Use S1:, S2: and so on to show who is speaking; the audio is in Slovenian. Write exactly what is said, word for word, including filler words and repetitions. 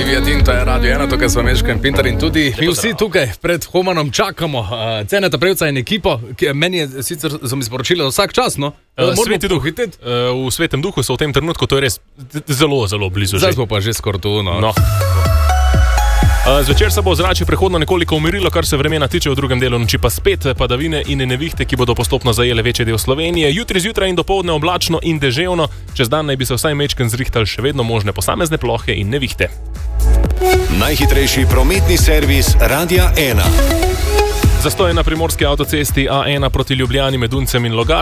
S1: Olivia Tinto je Radio ena, tukaj smo Meško in Pintar in tudi mi vsi tukaj pred Humanom čakamo. Uh, Ceneta Prevca in ekipo, ki meni je sicer so mi sporočili vsak čas, no?
S2: Uh, sveti duh, uh, v svetem duhu so v tem trenutku, to je res zelo, zelo blizu.
S1: Zdaj smo pa že skoraj tu, no.
S2: no. Uh, zvečer se bo ozračje prehodno nekoliko umirilo, kar se vremena tiče, v drugem delu noči pa spet padavine in nevihte, ki bodo postopno zajele večji del Slovenije. Jutri zjutraj in dopoldne oblačno in deževno, čez dan naj bi se vsaj mečken zrihtal še vedno možne posamezne plohe in nevihte.
S3: Najhitrejši prometni servis Radia ena.
S2: Zastoj na primorski avtocesti A ena proti Ljubljani med Duncem in Logar.